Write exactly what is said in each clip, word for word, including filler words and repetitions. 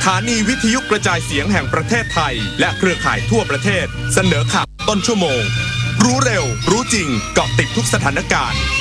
านีวิทยุกระจายเสียงแห่งประเทศไทยและเครือข่ายทั่วประเทศเสนอข่าวต้นชั่วโมงรู้เร็วรู้จริงเกาะติดทุกสถานการณ์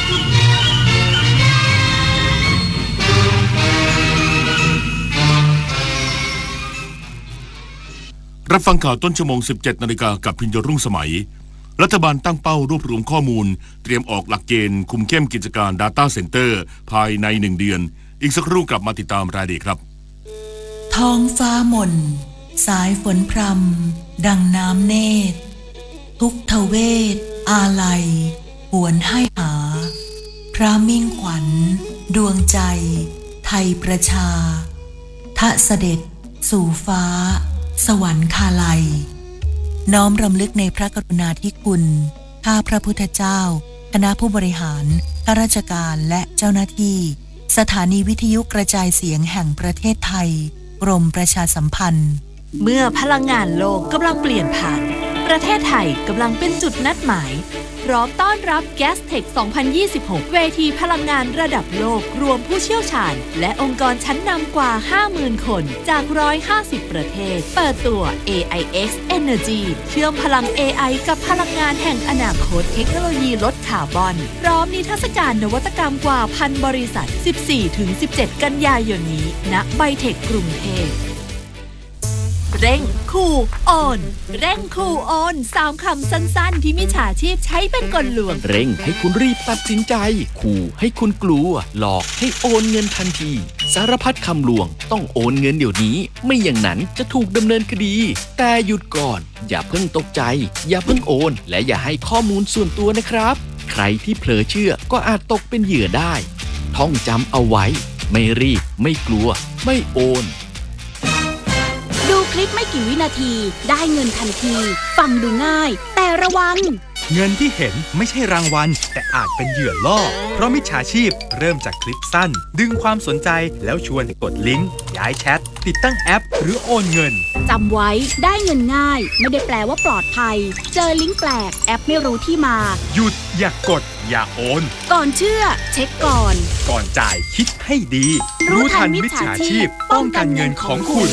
รับฟังข่าวต้นชั่วโมง สิบเจ็ดนาฬิกา กับพิญญรุ่งสมัยรัฐบาลตั้งเป้ารวบรวมข้อมูลเตรียมออกหลักเกณฑ์คุมเข้มกิจการ Data Center ภายในหนึ่งเดือนอีกสักครู่กลับมาติดตามรายละเอียดครับท้องฟ้าหม่นสายฝนพรำดังน้ำเนตรทุกทเวทอาลัยหวนให้หาพระมิ่งขวัญดวงใจไทยประชาทะเสด็จสู่ฟ้าสวรรคาลัยน้อมรำลึกในพระกรุณาธิคุณข้าพระพุทธเจ้าคณะผู้บริหารข้าราชการและเจ้าหน้าที่สถานีวิทยุกระจายเสียงแห่งประเทศไทยกรมประชาสัมพันธ์เมื่อพลังงานโลกกำลังเปลี่ยนผ่านประเทศไทยกำลังเป็นจุดนัดหมายพร้อมต้อนรับ Gastech สองพันยี่สิบหก เวทีพลังงานระดับโลกรวมผู้เชี่ยวชาญและองค์กรชั้นนำกว่า ห้าหมื่น คนจากหนึ่งร้อยห้าสิบประเทศเปิดตัว เอ ไอ เอ็กซ์ Energy เชื่อมพลัง เอ ไอ กับพลังงานแห่งอนาคตเทคโนโลยีลดคาร์บอนพร้อมนิทรรศการนวัตกรรมกว่าพันบริษัท สิบสี่ถึงสิบเจ็ด กันยายนนี้ณไบเทคกรุงเทพเร่งคูโอนเร่งคูโอนสามคำสั้นๆที่มิจฉาชีพใช้เป็นกลลวงเร่งให้คุณรีบตัดสินใจขู่ให้คุณกลัวหลอกให้โอนเงินทันทีสารพัดคำลวงต้องโอนเงินเดี๋ยวนี้ไม่อย่างนั้นจะถูกดำเนินคดีแต่หยุดก่อนอย่าเพิ่งตกใจอย่าเพิ่งโอนและอย่าให้ข้อมูลส่วนตัวนะครับใครที่เผลอเชื่อก็อาจตกเป็นเหยื่อได้ท่องจำเอาไว้ไม่รีบไม่กลัวไม่โอนดูคลิปไม่กี่วินาทีได้เงินทันทีฟังดูง่ายแต่ระวังเงินที่เห็นไม่ใช่รางวัลแต่อาจเป็นเหยื่อล่อเพราะมิจฉาชีพเริ่มจากคลิปสั้นดึงความสนใจแล้วชวนกดลิงก์ย้ายแชทติดตั้งแอปหรือโอนเงินจำไว้ได้เงินง่ายไม่ได้แปลว่าปลอดภัยเจอลิงก์แปลกแอปไม่รู้ที่มาหยุดอย่ากดอย่าโอนก่อนเชื่อเช็คก่อนก่อนจ่ายคิดให้ดีรู้ทันมิจฉาชีพป้องกันเงินของคุณ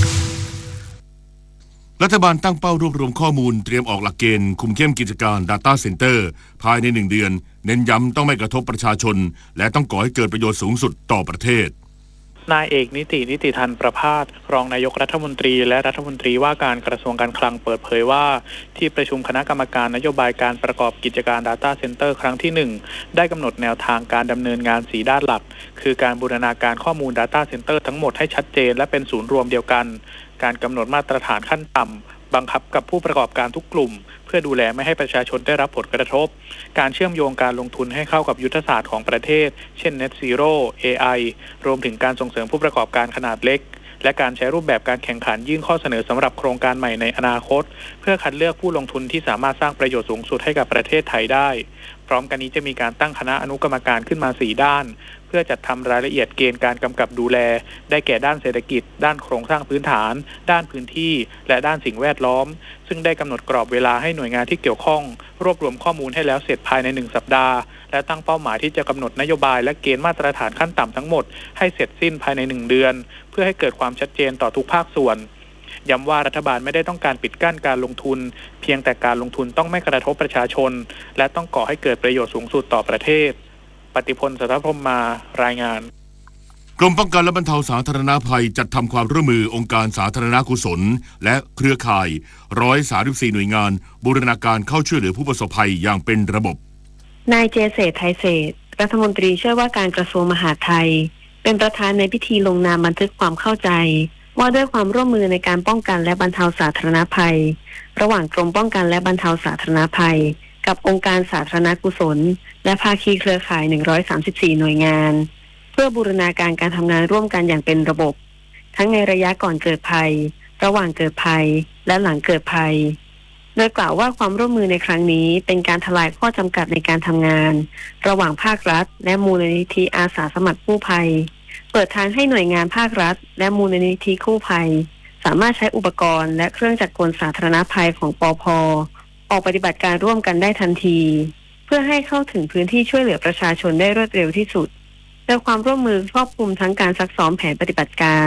รัฐบาลตั้งเป้ารวบรวมข้อมูลเตรียมออกหลักเกณฑ์คุมเข้มกิจการ Data Center ภายในหนึ่งเดือนเน้นย้ำต้องไม่กระทบประชาชนและต้องก่อให้เกิดประโยชน์สูงสุดต่อประเทศนายเอกนิตินิติธันประภาสรองนายกรัฐมนตรีและรัฐมนตรีว่าการกระทรวงการคลังเปิดเผยว่าที่ประชุมคณะกรรมการนโยบายการประกอบกิจการ Data Center ครั้งที่หนึ่งได้กำหนดแนวทางการดำเนินงานสี่ด้านหลักคือการบูรณาการข้อมูล Data Center ทั้งหมดให้ชัดเจนและเป็นศูนย์รวมเดียวกันการกำหนดมาตรฐานขั้นต่ำบังคับกับผู้ประกอบการทุกกลุ่มเพื่อดูแลไม่ให้ประชาชนได้รับผลกระทบการเชื่อมโยงการลงทุนให้เข้ากับยุทธศาสตร์ของประเทศเช่น Net Zero เอ ไอ รวมถึงการส่งเสริมผู้ประกอบการขนาดเล็กและการใช้รูปแบบการแข่งขันยื่นข้อเสนอสำหรับโครงการใหม่ในอนาคตเพื่อคัดเลือกผู้ลงทุนที่สามารถสร้างประโยชน์สูงสุดให้กับประเทศไทยได้พร้อมกันนี้จะมีการตั้งคณะอนุกรรมการขึ้นมาสี่ด้านเพื่อจัดทำรายละเอียดเกณฑ์การกำกับดูแลได้แก่ด้านเศรษฐกิจด้านโครงสร้างพื้นฐานด้านพื้นที่และด้านสิ่งแวดล้อมซึ่งได้กำหนดกรอบเวลาให้หน่วยงานที่เกี่ยวข้องรวบรวมข้อมูลให้แล้วเสร็จภายในหนึ่งสัปดาห์และตั้งเป้าหมายที่จะกำหนดนโยบายและเกณฑ์มาตรฐานขั้นต่ำทั้งหมดให้เสร็จสิ้นภายในหนึ่งเดือนเพื่อให้เกิดความชัดเจนต่อทุกภาคส่วนย้ำว่ารัฐบาลไม่ได้ต้องการปิดกั้นการลงทุนเพียงแต่การลงทุนต้องไม่กระทบประชาชนและต้องก่อให้เกิดประโยชน์สูงสุดต่อประเทศปฏิพล สัทธพรหมมารายงานกรมป้องกันและบรรเทาสาธารณภัยจัดทำความร่วมมือองค์การสาธารณกุศลและเครือข่ายหนึ่งร้อยสามสิบสี่หน่วยงานบูรณาการเข้าช่วยเหลือผู้ประสบภัยอย่างเป็นระบบนายเจเศรษฐ์ไทยเศรษฐ์รัฐมนตรีช่วยว่าการกระทรวงมหาดไทยเป็นประธานในพิธีลงนามบันทึกความเข้าใจว่าด้วยความร่วมมือในการป้องกันและบรรเทาสาธารณภัยระหว่างกรมป้องกันและบรรเทาสาธารณภัยกับองค์การสาธารณกุศลและภาคีเครือข่ายหนึ่งร้อยสามสิบสี่หน่วยงานเพื่อบูรณาการการทำงานร่วมกันอย่างเป็นระบบทั้งในระยะก่อนเกิดภัยระหว่างเกิดภัยและหลังเกิดภัยโดยกล่าวว่าความร่วมมือในครั้งนี้เป็นการทลายข้อจำกัดในการทำงานระหว่างภาครัฐและมูลนิธิอาสาสมัครกู้ภัยเปิดทางให้หน่วยงานภาครัฐและมูลนิธิกู้ภัยสามารถใช้อุปกรณ์และเครื่องจักรกลสาธารณภัยของปภ.ออกปฏิบัติการร่วมกันได้ทันทีเพื่อให้เข้าถึงพื้นที่ช่วยเหลือประชาชนได้รวดเร็วที่สุดโดยความร่วมมือครอบคลุมทั้งการซักซ้อมแผนปฏิบัติการ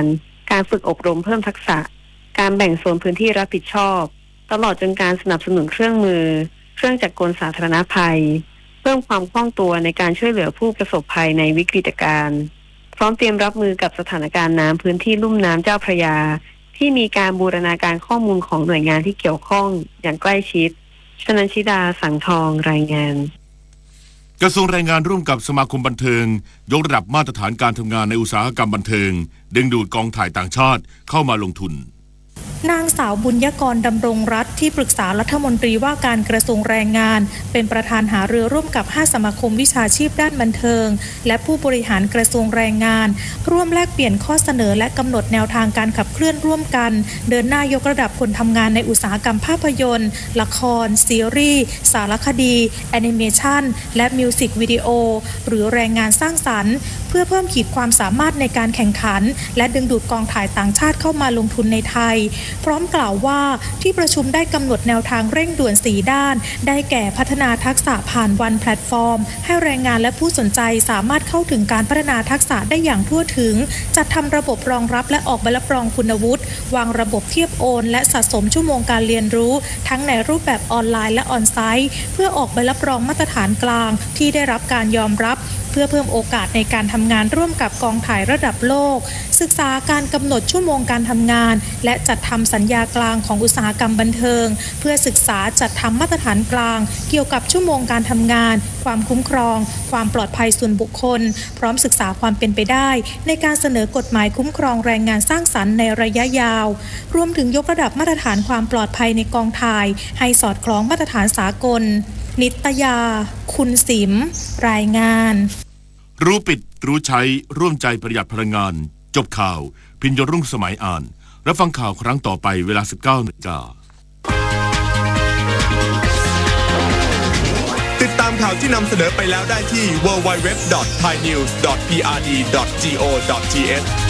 การฝึกอบรมเพิ่มทักษะการแบ่งโซนพื้นที่รับผิดชอบตลอดจนการสนับสนุนเครื่องมือเครื่องจักรกลสาธารณภัยเพิ่มความคล่องตัวในการช่วยเหลือผู้ประสบภัยในวิกฤตการณ์พร้อมเตรียมรับมือกับสถานการณ์น้ำพื้นที่ลุ่มน้ำเจ้าพระยาที่มีการบูรณาการข้อมูลของหน่วยงานที่เกี่ยวข้องอย่างใกล้ชิดชนันชิดาสังทองรายงานกระทรวงแรงงานร่วมกับสมาคมบันเทิงยกระดับมาตรฐานการทำงานในอุตสาหกรรมบันเทิงดึงดูดกองถ่ายต่างชาติเข้ามาลงทุนนางสาวบุญยกรดำรงรัฐที่ปรึกษารัฐมนตรีว่าการกระทรวงแรงงานเป็นประธานหารือร่วมกับห้าสมาคมวิชาชีพด้านบันเทิงและผู้บริหารกระทรวงแรงงานร่วมแลกเปลี่ยนข้อเสนอและกำหนดแนวทางการขับเคลื่อนร่วมกันเดินหน้ายกระดับคนทำงานในอุตสาหกรรมภาพยนตร์ละครซีรีส์สารคดีแอนิเมชันและมิวสิกวิดีโอหรือแรงงานสร้างสรรค์เพื่อเพิ่มขีดความสามารถในการแข่งขันและดึงดูดกองถ่ายต่างชาติเข้ามาลงทุนในไทยพร้อมกล่าวว่าที่ประชุมได้กำหนดแนวทางเร่งด่วนสี่ด้านได้แก่พัฒนาทักษะผ่านวันแพลตฟอร์มให้แรงงานและผู้สนใจสามารถเข้าถึงการพัฒนาทักษะได้อย่างทั่วถึงจัดทำระบบรองรับและออกใบรับรองคุณวุฒิวางระบบเทียบโอนและสะสมชั่วโมงการเรียนรู้ทั้งในรูปแบบออนไลน์และออนไซต์เพื่อออกใบรับรองมาตรฐานกลางที่ได้รับการยอมรับเพื่อเพิ่มโอกาสในการทำงานร่วมกับกองถ่ายระดับโลกศึกษาการกำหนดชั่วโมงการทำงานและจัดทำสัญญากลางของอุตสาหกรรมบันเทิงเพื่อศึกษาจัดทำมาตรฐานกลางเกี่ยวกับชั่วโมงการทำงานความคุ้มครองความปลอดภัยส่วนบุคคลพร้อมศึกษาความเป็นไปได้ในการเสนอกฎหมายคุ้มครองแรงงานสร้างสรรค์ในระยะยาวรวมถึงยกระดับมาตรฐานความปลอดภัยในกองถ่ายให้สอดคล้องมาตรฐานสากลนิตยาคุณสิมรายงานรู้ปิดรู้ใช้ร่วมใจประหยัดพลังงานจบข่าวพิญญรุ่งสมัยอ่านรับฟังข่าวครั้งต่อไปเวลา สิบเก้านาฬิกาติดตามข่าวที่นำเสนอไปแล้วได้ที่ ดับเบิลยู ดับเบิลยู ดับเบิลยู ดอท ไทยนิวส์ ดอท พี อาร์ ดี ดอท จี โอ ดอท ที เอช